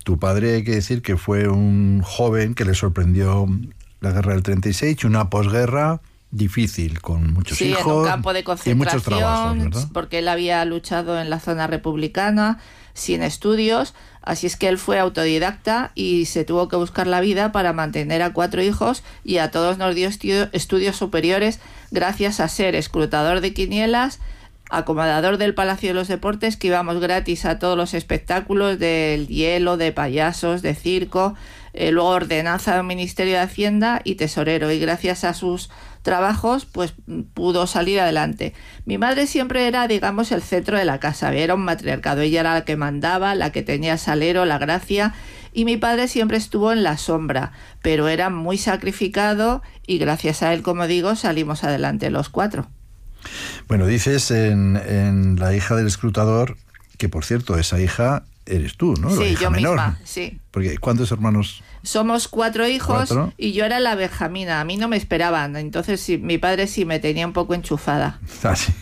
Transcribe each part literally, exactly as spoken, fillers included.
tu padre, hay que decir que fue un joven que le sorprendió la guerra del treinta y seis, una posguerra difícil, con muchos sí, hijos en un campo de y muchos trabajos, concentración, ¿verdad? porque él había luchado en la zona republicana, sin estudios, así es que él fue autodidacta y se tuvo que buscar la vida para mantener a cuatro hijos, y a todos nos dio estu- estudios superiores gracias a ser escrutador de quinielas, acomodador del Palacio de los Deportes, que íbamos gratis a todos los espectáculos del hielo, de payasos, de circo, eh, luego ordenanza del Ministerio de Hacienda y tesorero, y gracias a sus trabajos pues pudo salir adelante. Mi madre siempre era, digamos, el centro de la casa, era un matriarcado, ella era la que mandaba, la que tenía salero, la gracia, y mi padre siempre estuvo en la sombra, pero era muy sacrificado y gracias a él, como digo, salimos adelante los cuatro. Bueno, dices en, en La hija del escrutador, que por cierto, esa hija eres tú, ¿no? Sí, la hija yo menor. misma, sí. Porque ¿cuántos hermanos? Somos cuatro hijos. ¿Cuatro? Y yo era la benjamina, a mí no me esperaban, entonces sí, mi padre sí me tenía un poco enchufada. Ah, sí.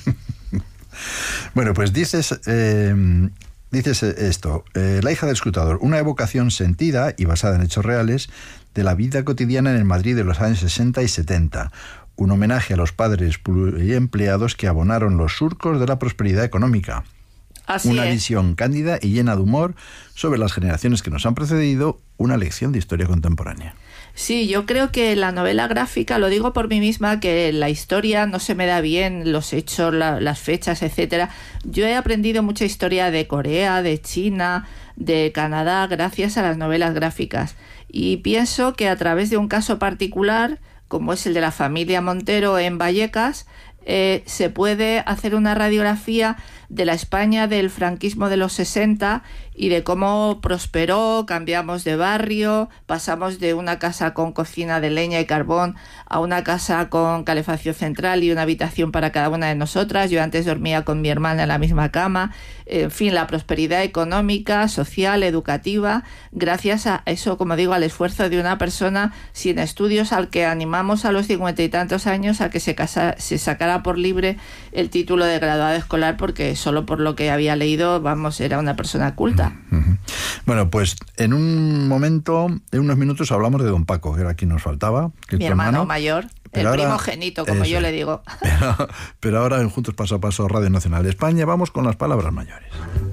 Bueno, pues dices, eh, dices esto, eh, La hija del escrutador, una evocación sentida y basada en hechos reales de la vida cotidiana en el Madrid de los años sesenta y setenta. Un homenaje a los padres pluriempleados que abonaron los surcos de la prosperidad económica. Así una es. visión cándida y llena de humor sobre las generaciones que nos han precedido, una lección de historia contemporánea. Sí, yo creo que la novela gráfica, lo digo por mí misma, que la historia no se me da bien, los hechos, la, las fechas, etcétera. Yo he aprendido mucha historia de Corea, de China, de Canadá, gracias a las novelas gráficas. Y pienso que a través de un caso particular, como es el de la familia Montero en Vallecas, eh, se puede hacer una radiografía de la España del franquismo de los sesenta y de cómo prosperó, cambiamos de barrio, pasamos de una casa con cocina de leña y carbón a una casa con calefacción central y una habitación para cada una de nosotras. Yo antes dormía con mi hermana en la misma cama. En fin, la prosperidad económica, social, educativa, gracias a eso, como digo, al esfuerzo de una persona sin estudios, al que animamos a los cincuenta y tantos años a que se, casa, se sacara por libre el título de graduado escolar, porque solo por lo que había leído, vamos, era una persona culta. Uh-huh. Bueno, pues en un momento, en unos minutos, hablamos de don Paco, que era quien nos faltaba. Que Mi hermano, hermano mayor, el ahora, primogénito, como eso, yo le digo. Pero, pero ahora en Juntos Paso a Paso, Radio Nacional de España, vamos con las palabras mayores.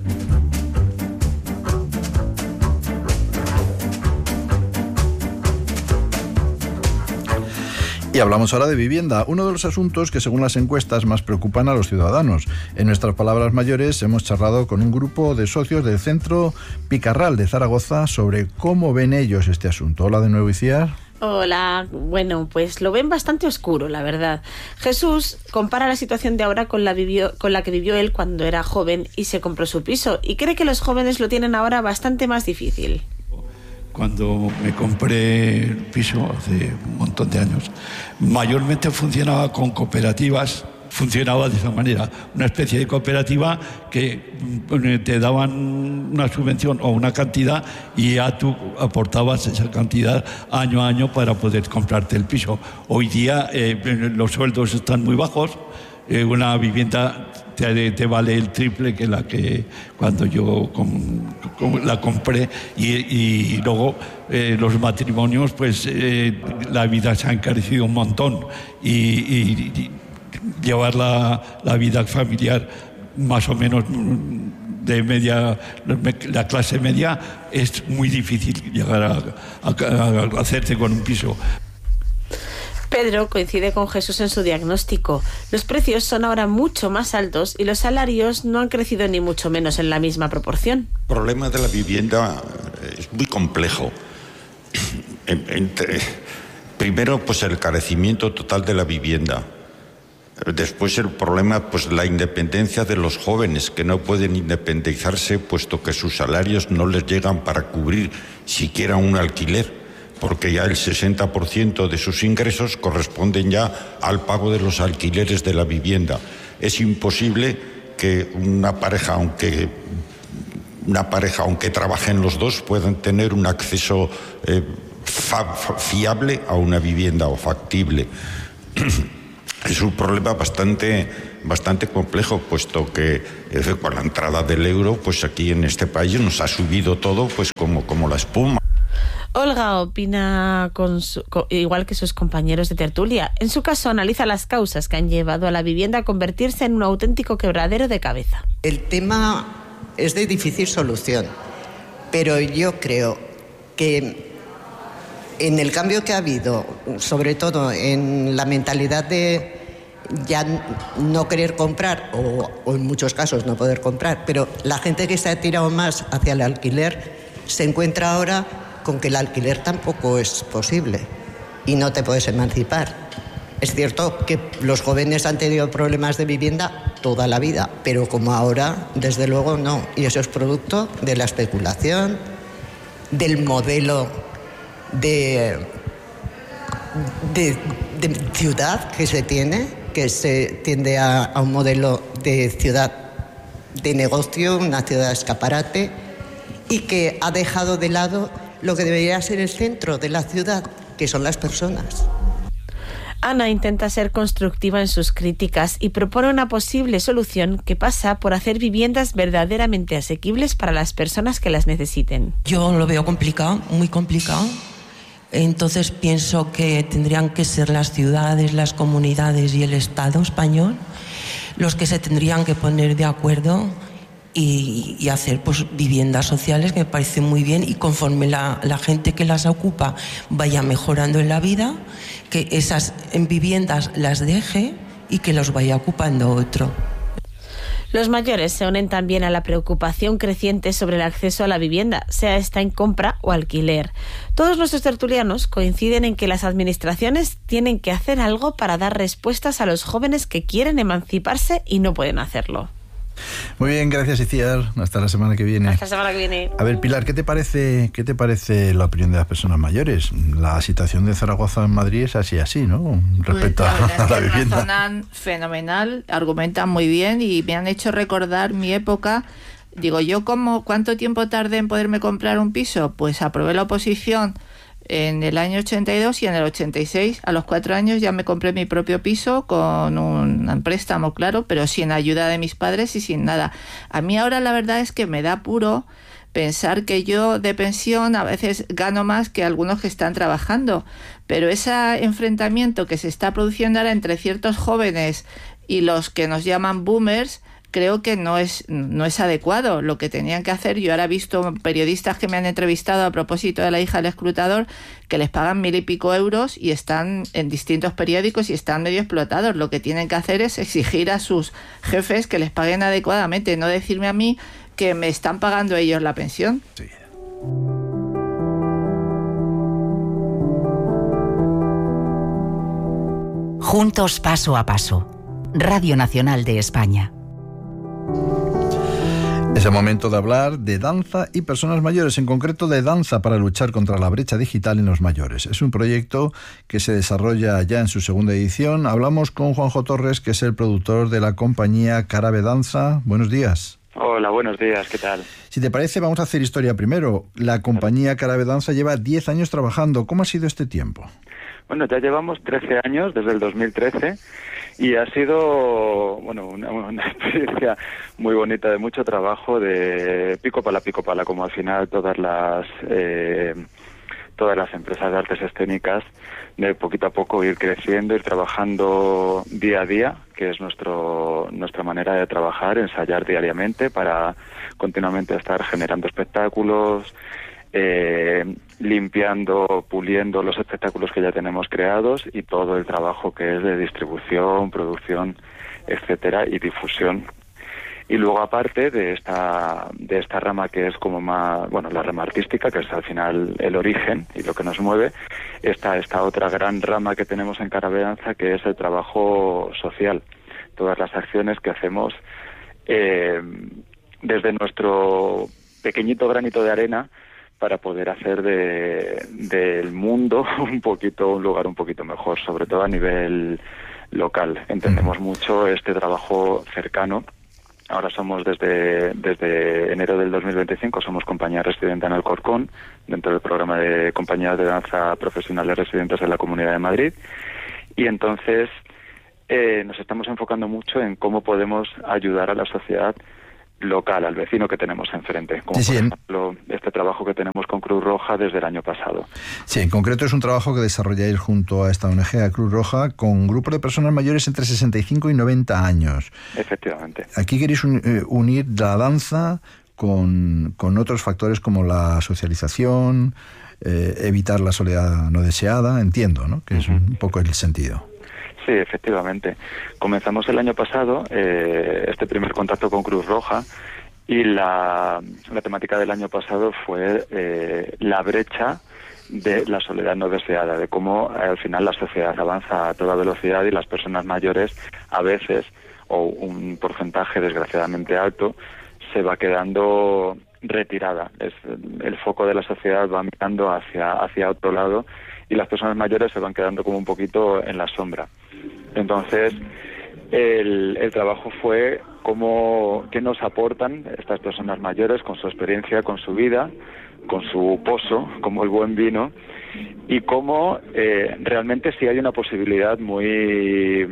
Y hablamos ahora de vivienda, uno de los asuntos que según las encuestas más preocupan a los ciudadanos. En nuestras palabras mayores hemos charlado con un grupo de socios del Centro Picarral de Zaragoza sobre cómo ven ellos este asunto. Hola de nuevo, Iciar. Hola, bueno, pues lo ven bastante oscuro, la verdad. Jesús compara la situación de ahora con la, vivió, con la que vivió él cuando era joven y se compró su piso, y cree que los jóvenes lo tienen ahora bastante más difícil. Cuando me compré el piso hace un montón de años, mayormente funcionaba con cooperativas, funcionaba de esa manera, una especie de cooperativa que te daban una subvención o una cantidad y ya tú aportabas esa cantidad año a año para poder comprarte el piso. Hoy día eh, los sueldos están muy bajos, eh, una vivienda Te, te vale el triple que la que cuando yo com, com, la compré y, y luego eh, los matrimonios, pues eh, la vida se ha encarecido un montón y, y, y llevar la, la vida familiar más o menos de media, la clase media, es muy difícil llegar a, a, a hacerte con un piso. Pedro coincide con Jesús en su diagnóstico. Los precios son ahora mucho más altos y los salarios no han crecido ni mucho menos en la misma proporción. El problema de la vivienda es muy complejo. Entre, primero, pues el carecimiento total de la vivienda. Después el problema, pues la independencia de los jóvenes, que no pueden independizarse puesto que sus salarios no les llegan para cubrir siquiera un alquiler, porque ya el sesenta por ciento de sus ingresos corresponden ya al pago de los alquileres de la vivienda. Es imposible que una pareja, aunque una pareja, aunque trabajen los dos, puedan tener un acceso eh, fa, fa, fiable a una vivienda o factible. Es un problema bastante bastante complejo, puesto que eh, con la entrada del euro, pues aquí en este país nos ha subido todo pues como, como la espuma. Olga opina con su, con, igual que sus compañeros de tertulia. En su caso, analiza las causas que han llevado a la vivienda a convertirse en un auténtico quebradero de cabeza. El tema es de difícil solución, pero yo creo que en el cambio que ha habido, sobre todo en la mentalidad de ya no querer comprar o, o en muchos casos no poder comprar, pero la gente que se ha tirado más hacia el alquiler se encuentra ahora con que el alquiler tampoco es posible y no te puedes emancipar. Es cierto que los jóvenes han tenido problemas de vivienda toda la vida, pero como ahora, desde luego no. Y eso es producto de la especulación, del modelo de, de, de ciudad que se tiene, que se tiende a, a un modelo de ciudad de negocio, una ciudad de escaparate, y que ha dejado de lado lo que debería ser el centro de la ciudad, que son las personas. Ana intenta ser constructiva en sus críticas y propone una posible solución que pasa por hacer viviendas verdaderamente asequibles para las personas que las necesiten. Yo lo veo complicado, muy complicado. Entonces pienso que tendrían que ser las ciudades, las comunidades y el Estado español los que se tendrían que poner de acuerdo y, y hacer pues viviendas sociales, que me parece muy bien, y conforme la, la gente que las ocupa vaya mejorando en la vida, que esas en viviendas las deje y que los vaya ocupando otro. Los mayores se unen también a la preocupación creciente sobre el acceso a la vivienda, sea esta en compra o alquiler. Todos nuestros tertulianos coinciden en que las administraciones tienen que hacer algo para dar respuestas a los jóvenes que quieren emanciparse y no pueden hacerlo. Muy bien, gracias, Iciar. Hasta la semana que viene. Hasta la semana que viene. A ver, Pilar, ¿qué te parece, qué te parece la opinión de las personas mayores? La situación de Zaragoza en Madrid es así, así, ¿no? Respecto pues, la a, a la vivienda. Razonan fenomenal, argumentan muy bien y me han hecho recordar mi época. Digo, yo como ¿cuánto tiempo tardé en poderme comprar un piso? Pues aprobé la oposición en el año ochenta y dos y en el ochenta y seis, a los cuatro años, ya me compré mi propio piso con un préstamo, claro, pero sin ayuda de mis padres y sin nada. A mí ahora la verdad es que me da apuro pensar que yo de pensión a veces gano más que algunos que están trabajando, pero ese enfrentamiento que se está produciendo ahora entre ciertos jóvenes y los que nos llaman boomers, creo que no es, no es adecuado. Lo que tenían que hacer, yo ahora he visto periodistas que me han entrevistado a propósito de la hija del escrutador, que les pagan mil y pico euros y están en distintos periódicos y están medio explotados. Lo que tienen que hacer es exigir a sus jefes que les paguen adecuadamente, no decirme a mí que me están pagando ellos la pensión. Sí. Juntos paso a paso. Radio Nacional de España. Es el momento de hablar de danza y personas mayores, en concreto de danza para luchar contra la brecha digital en los mayores. Es un proyecto que se desarrolla ya en su segunda edición. Hablamos con Juanjo Torres, que es el productor de la compañía Carabe Danza. Buenos días. Hola, buenos días, ¿qué tal? Si te parece, vamos a hacer historia primero. La compañía Carabe Danza lleva diez años trabajando. ¿Cómo ha sido este tiempo? Bueno, ya llevamos trece años, desde el dos mil trece, y ha sido, bueno, una, una experiencia muy bonita, de mucho trabajo, de pico pala, pico pala, como al final todas las eh, todas las empresas de artes escénicas, de poquito a poco ir creciendo, ir trabajando día a día, que es nuestro nuestra manera de trabajar, ensayar diariamente para continuamente estar generando espectáculos, Eh, limpiando, puliendo los espectáculos que ya tenemos creados y todo el trabajo que es de distribución, producción, etcétera, y difusión. Y luego, aparte de esta de esta rama que es como más, bueno, la rama artística, que es al final el origen y lo que nos mueve, está esta otra gran rama que tenemos en Carabe Danza, que es el trabajo social. Todas las acciones que hacemos eh, desde nuestro pequeñito granito de arena, para poder hacer de del mundo un poquito un lugar un poquito mejor, sobre todo a nivel local. Entendemos mucho este trabajo cercano. Ahora somos desde desde enero del dos mil veinticinco somos compañía residente en Alcorcón, dentro del programa de compañías de danza profesionales residentes en la Comunidad de Madrid, y entonces eh, nos estamos enfocando mucho en cómo podemos ayudar a la sociedad local, al vecino que tenemos enfrente, como sí, sí, por ejemplo este trabajo que tenemos con Cruz Roja desde el año pasado. Sí, en concreto es un trabajo que desarrolláis junto a esta O N G, a Cruz Roja, con un grupo de personas mayores entre sesenta y cinco y noventa años. Efectivamente. Aquí queréis un, eh, unir la danza con, con otros factores como la socialización, eh, evitar la soledad no deseada, entiendo, ¿no? Que es uh-huh. un poco el sentido. Sí, efectivamente. Comenzamos el año pasado eh, este primer contacto con Cruz Roja y la, la temática del año pasado fue eh, la brecha de la soledad no deseada, de cómo eh, al final la sociedad avanza a toda velocidad y las personas mayores a veces, o un porcentaje desgraciadamente alto, se va quedando retirada. Es, el foco de la sociedad va mirando hacia, hacia otro lado y las personas mayores se van quedando como un poquito en la sombra. Entonces, el, el trabajo fue cómo, qué nos aportan estas personas mayores con su experiencia, con su vida, con su pozo, como el buen vino, y cómo eh, realmente sí hay una posibilidad muy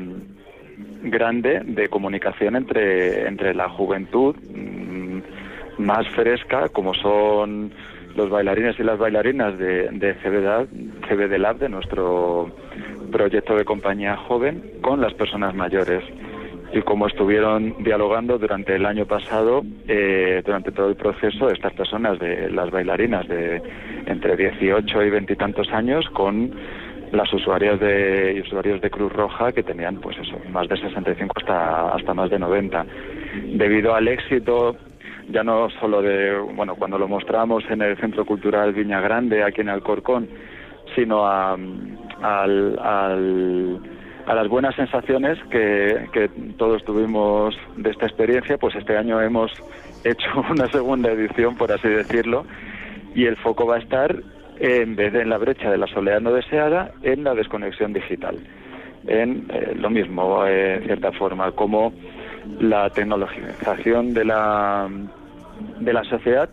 grande de comunicación entre, entre la juventud mmm, más fresca, como son los bailarines y las bailarinas de, de C B D Lab, de nuestro proyecto de compañía joven, con las personas mayores. Y como estuvieron dialogando durante el año pasado, eh, durante todo el proceso, estas personas, de las bailarinas de entre dieciocho y veinte y tantos años, con las usuarias de, y usuarios de Cruz Roja, que tenían, pues eso, más de sesenta y cinco hasta, hasta más de noventa. Debido al éxito, ya no solo de, bueno, cuando lo mostramos en el Centro Cultural Viña Grande, aquí en Alcorcón, sino a, al, al, a las buenas sensaciones que, que todos tuvimos de esta experiencia, pues este año hemos hecho una segunda edición, por así decirlo, y el foco va a estar, en vez de en la brecha de la soledad no deseada, en la desconexión digital. En eh, lo mismo, eh, en cierta forma, como la tecnologización de la de la sociedad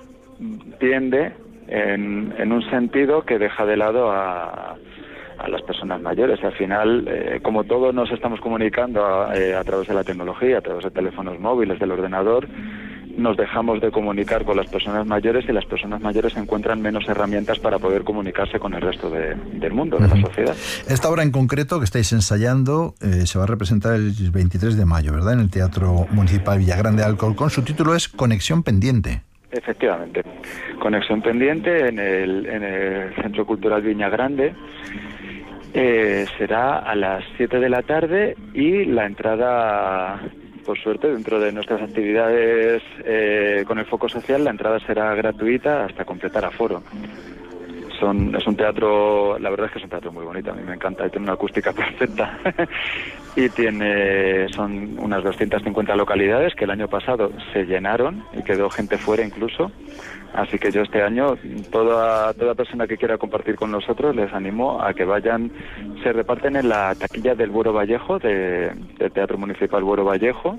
tiende en, en un sentido que deja de lado a, a las personas mayores. Al final, eh, como todos nos estamos comunicando a, eh, a través de la tecnología, a través de teléfonos móviles, del ordenador, nos dejamos de comunicar con las personas mayores y las personas mayores encuentran menos herramientas para poder comunicarse con el resto de, del mundo, de uh-huh. la sociedad. Esta obra en concreto que estáis ensayando eh, se va a representar el veintitrés de mayo, ¿verdad?, en el Teatro Municipal Villagrande de Alcorcón. Su título es Conexión Pendiente. Efectivamente. Conexión Pendiente en el, en el Centro Cultural Viña Grande. Eh, será a las siete de la tarde y la entrada, por suerte, dentro de nuestras actividades eh, con el foco social, la entrada será gratuita hasta completar aforo. Son, es un teatro, la verdad es que es un teatro muy bonito, a mí me encanta, tiene una acústica perfecta y tiene, son unas doscientas cincuenta localidades que el año pasado se llenaron y quedó gente fuera incluso, así que yo este año, toda, toda persona que quiera compartir con nosotros, les animo a que vayan, se reparten en la taquilla del Buero Vallejo, de, del Teatro Municipal Buero Vallejo,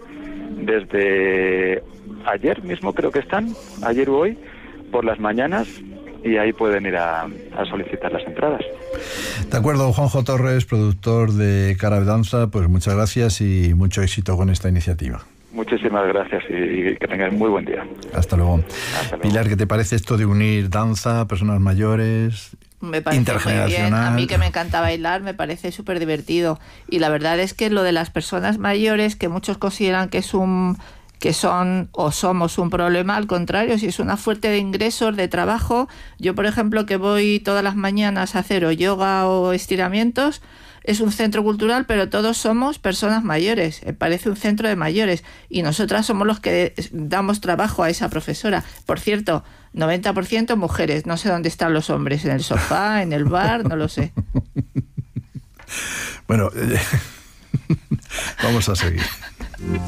desde ayer mismo creo que están, ayer u hoy, por las mañanas, y ahí pueden ir a, a solicitar las entradas. De acuerdo, Juanjo Torres, productor de Cara de Danza, pues muchas gracias y mucho éxito con esta iniciativa. Muchísimas gracias y, y que tengáis muy buen día. Hasta luego. Hasta luego. Pilar, ¿qué te parece esto de unir danza, personas mayores, me parece intergeneracional? Muy bien. A mí, que me encanta bailar, me parece súper divertido. Y la verdad es que lo de las personas mayores, que muchos consideran que es un que son o somos un problema, al contrario, si es una fuente de ingresos, de trabajo. Yo, por ejemplo, que voy todas las mañanas a hacer o yoga o estiramientos, es un centro cultural, pero todos somos personas mayores, parece un centro de mayores, y nosotras somos los que damos trabajo a esa profesora. Por cierto, noventa por ciento mujeres, no sé dónde están los hombres, en el sofá, en el bar, no lo sé. Bueno, eh, vamos a seguir.